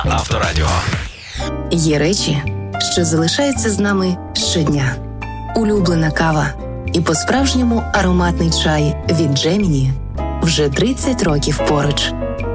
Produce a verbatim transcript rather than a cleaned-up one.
Авторадіо. Є речі, що залишаються з нами щодня. Улюблена кава і по-справжньому ароматний чай від Джеміні вже тридцять років поруч.